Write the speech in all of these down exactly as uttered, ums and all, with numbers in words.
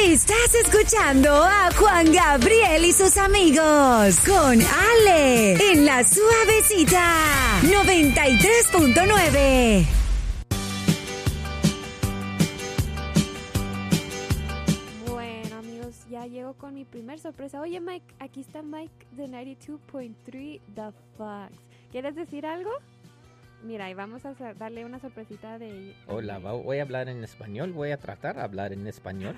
Estás escuchando a Juan Gabriel y sus amigos con Ale en La Suavecita noventa y tres punto nueve. Bueno, amigos, ya llego con mi primer sorpresa. Oye, Mike, aquí está Mike de noventa y dos punto tres The Fox. ¿Quieres decir algo? Mira, y vamos a darle una sorpresita de... Hola, voy a hablar en español, voy a tratar de hablar en español.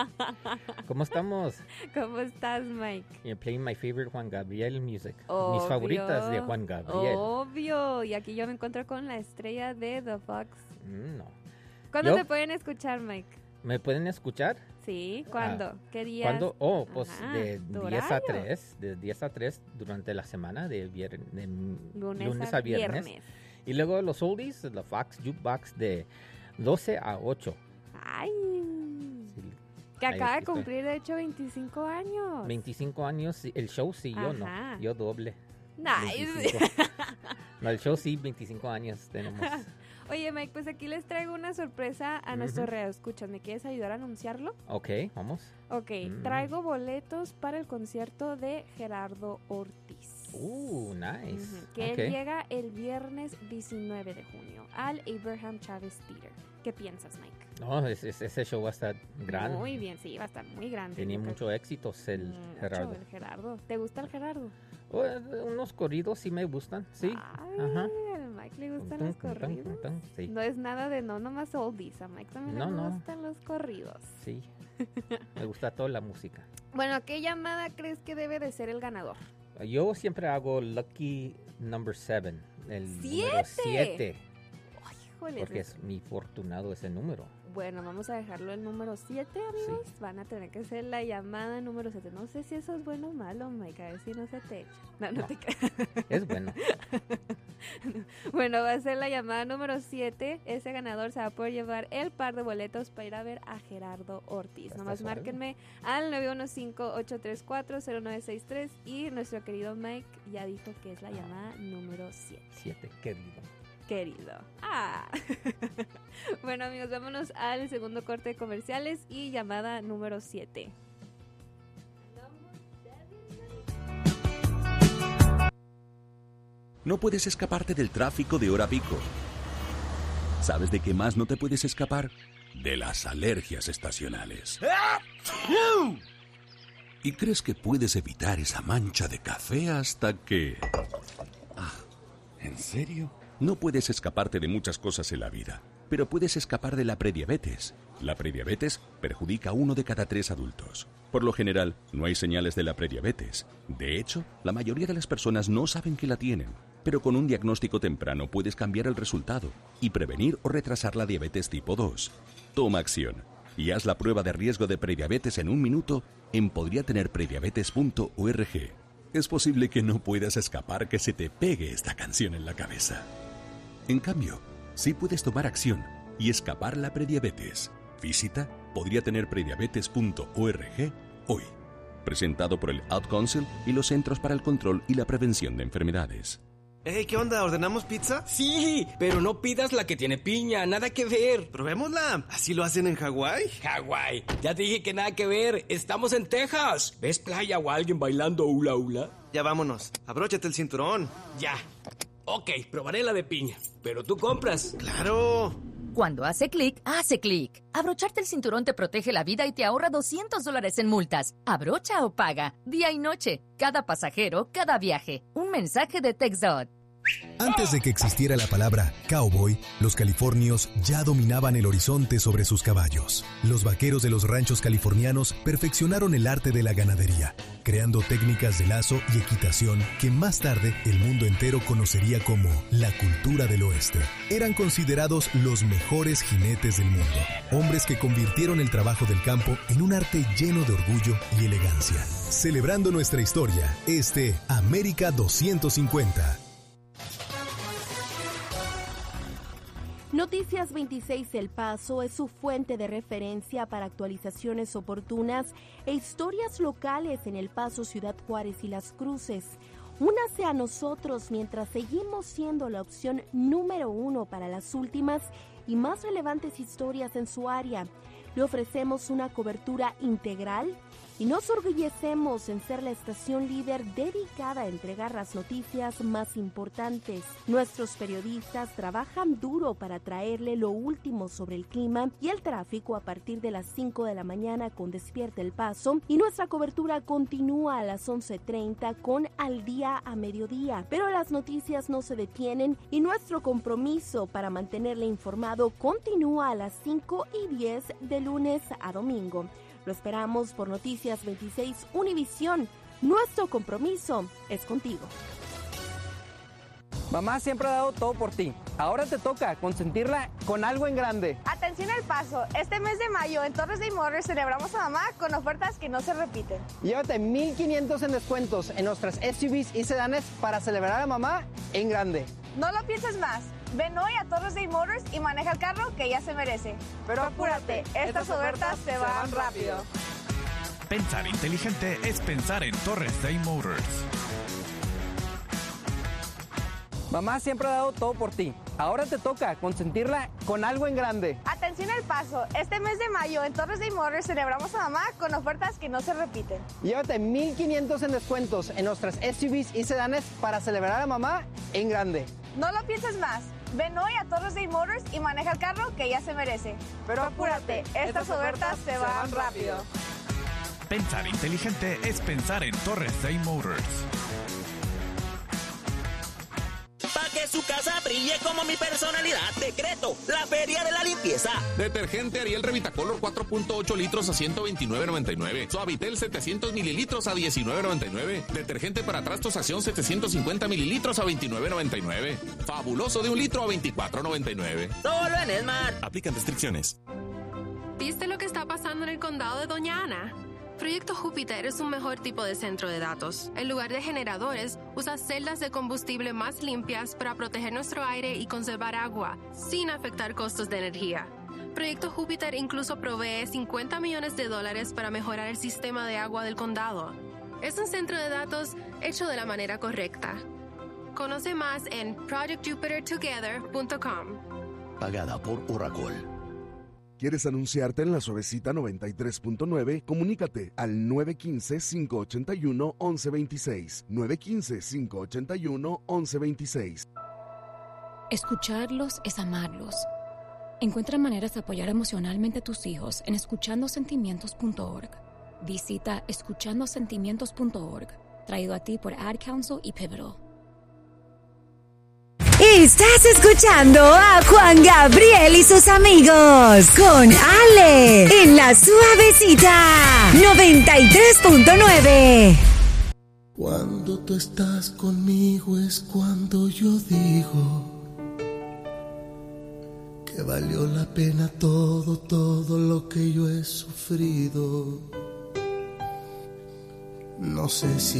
¿Cómo estamos? ¿Cómo estás, Mike? You're playing my favorite Juan Gabriel music. Obvio. Mis favoritas de Juan Gabriel. Obvio, y aquí yo me encuentro con la estrella de The Fox. Mm, no. ¿Cuándo ¿Yo? te pueden escuchar, Mike? ¿Me pueden escuchar? Sí, ¿cuándo? Ah, ¿Qué días? ¿Cuándo? Oh, pues Ajá, de ¿tu diez a horario? tres, de diez a tres durante la semana, de, vier- de Lunes, lunes a a viernes. viernes. Y luego los oldies, la Fox Jukebox de doce a ocho. Ay, Sí, que ahí acaba de estoy. cumplir, de hecho, veinticinco años. veinticinco años, sí, el show sí, yo Ajá. no, yo doble. Nice. veinticinco. No, el show sí, veinticinco años tenemos. Oye, Mike, pues aquí les traigo una sorpresa a nuestros Ujú. radioescuchas. ¿Me quieres ayudar a anunciarlo? Ok, vamos. Ok, Mm. traigo boletos para el concierto de Gerardo Ortiz. Uh, nice. Ujú, que Ok. él llega el viernes diecinueve de junio al Abraham Chávez Theater. ¿Qué piensas, Mike? No, es- es- ese show va a estar grande. Muy bien, sí, va a estar muy grande. Tenía yo creo mucho éxitos el Mucho, Gerardo. el Gerardo. ¿Te gusta el Gerardo? Oh, eh, unos corridos sí me gustan, sí. Ay, Ajá. al Mike le gustan Tum, los tum, tum, corridos. tum, sí. No es nada de no nomás oldies, a Mike también No, le no. gustan los corridos. Sí. Me gusta toda la música. Bueno, ¿qué llamada crees que debe de ser el ganador? Yo siempre hago Lucky Number Seven, el número ¡Siete! siete, Ay, híjole. porque es mi fortunado ese número. Bueno, vamos a dejarlo el número siete, amigos. Sí. Van a tener que hacer la llamada número siete. No sé si eso es bueno o malo, Mike. A ver si no se te echa. No, no, No. te creas. Es bueno. Bueno, va a ser la llamada número siete. Ese ganador se va a poder llevar el par de boletos para ir a ver a Gerardo Ortiz. Está Nomás suave. márquenme al nueve uno cinco, ocho tres cuatro, cero nueve seis tres y nuestro querido Mike ya dijo que es la llamada número siete. Siete, querido. Querido. Ah. Bueno, amigos, vámonos al segundo corte de comerciales y llamada número siete. No puedes escaparte del tráfico de hora pico. ¿Sabes de qué más no te puedes escapar? De las alergias estacionales. ¿Y crees que puedes evitar esa mancha de café hasta que... Ah, ¿en serio? No puedes escaparte de muchas cosas en la vida, pero puedes escapar de la prediabetes. La prediabetes perjudica a uno de cada tres adultos. Por lo general, no hay señales de la prediabetes. De hecho, la mayoría de las personas no saben que la tienen. Pero con un diagnóstico temprano puedes cambiar el resultado y prevenir o retrasar la diabetes tipo dos. Toma acción y haz la prueba de riesgo de prediabetes en un minuto en podría tener prediabetes punto org. Es posible que no puedas escapar que se te pegue esta canción en la cabeza. En cambio, sí puedes tomar acción y escapar la prediabetes. Visita podría tener prediabetes punto org hoy. Presentado por el Ad Council y los Centros para el Control y la Prevención de Enfermedades. Hey, ¿qué onda? ¿Ordenamos pizza? Sí, pero no pidas la que tiene piña, nada que ver. Probémosla. ¿Así lo hacen en Hawái? Hawái, ya te dije que nada que ver, estamos en Texas. ¿Ves playa o alguien bailando hula hula? Ya vámonos. Abróchate el cinturón. Ya. Ok, probaré la de piña, pero tú compras. ¡Claro! Cuando hace clic, hace clic. Abrocharte el cinturón te protege la vida y te ahorra doscientos dólares en multas. Abrocha o paga, día y noche. Cada pasajero, cada viaje. Un mensaje de TxDOT. Antes de que existiera la palabra cowboy, los californios ya dominaban el horizonte sobre sus caballos. Los vaqueros de los ranchos californianos perfeccionaron el arte de la ganadería, creando técnicas de lazo y equitación que más tarde el mundo entero conocería como la cultura del oeste. Eran considerados los mejores jinetes del mundo, hombres que convirtieron el trabajo del campo en un arte lleno de orgullo y elegancia. Celebrando nuestra historia, este América doscientos cincuenta. Noticias veintiséis El Paso es su fuente de referencia para actualizaciones oportunas e historias locales en El Paso, Ciudad Juárez y Las Cruces. Únase a nosotros mientras seguimos siendo la opción número uno para las últimas y más relevantes historias en su área. le ofrecemos una cobertura integral y nos orgullecemos en ser la estación líder dedicada a entregar las noticias más importantes. Nuestros periodistas trabajan duro para traerle lo último sobre el clima y el tráfico a partir de las cinco de la mañana con Despierta El Paso, y nuestra cobertura continúa a las once treinta con Al Día a Mediodía. Pero las noticias no se detienen y nuestro compromiso para mantenerle informado continúa a las cinco y diez de lunes a domingo. Lo esperamos por Noticias veintiséis Univisión. Nuestro compromiso es contigo. Mamá siempre ha dado todo por ti. Ahora te toca consentirla con algo en grande. Atención al paso. Este mes de mayo en Torres Day Motors celebramos a mamá con ofertas que no se repiten. Llévate mil quinientos en descuentos en nuestras S U Vs y sedanes para celebrar a mamá en grande. No lo pienses más. Ven hoy a Torres Day Motors y maneja el carro que ya se merece. Pero apúrate, estas ofertas se van rápido. Pensar inteligente es pensar en Torres Day Motors. Mamá siempre ha dado todo por ti. Ahora te toca consentirla con algo en grande. Atención al paso. Este mes de mayo en Torres Day Motors celebramos a mamá con ofertas que no se repiten. Llévate mil quinientos en descuentos en nuestras S U Vs y sedanes para celebrar a mamá en grande. No lo pienses más. Ven hoy a Torres Day Motors y maneja el carro que ya se merece. Pero apúrate, estas ofertas se van rápido. Pensar inteligente es pensar en Torres Day Motors. Para que su casa brille como mi personalidad, decreto la Feria de la Limpieza. Detergente Ariel Revitacolor cuatro punto ocho litros a ciento veintinueve noventa y nueve. Suavitel setecientos mililitros a diecinueve noventa y nueve. Detergente para trastos Acción setecientos cincuenta mililitros a veintinueve noventa y nueve. Fabuloso de un litro a veinticuatro noventa y nueve. Solo en Esmar. Aplican restricciones. ¿Viste lo que está pasando en el condado de Doña Ana? Proyecto Júpiter es un mejor tipo de centro de datos. En lugar de generadores, usa celdas de combustible más limpias para proteger nuestro aire y conservar agua, sin afectar costos de energía. Proyecto Júpiter incluso provee cincuenta millones de dólares para mejorar el sistema de agua del condado. Es un centro de datos hecho de la manera correcta. Conoce más en project jupiter together punto com. Pagada por Oracle. ¿Quieres anunciarte en La Suavecita noventa y tres punto nueve? Comunícate al nueve uno cinco, cinco ocho uno, once veintiséis. nueve uno cinco, cinco ocho uno, once veintiséis. Escucharlos es amarlos. Encuentra maneras de apoyar emocionalmente a tus hijos en escuchando sentimientos punto org. Visita escuchando sentimientos punto org. Traído a ti por Ad Council y Pivotal. Estás escuchando a Juan Gabriel y sus amigos con Ale en La Suavecita noventa y tres punto nueve. Cuando tú estás conmigo es cuando yo digo que valió la pena todo, todo lo que yo he sufrido. No sé si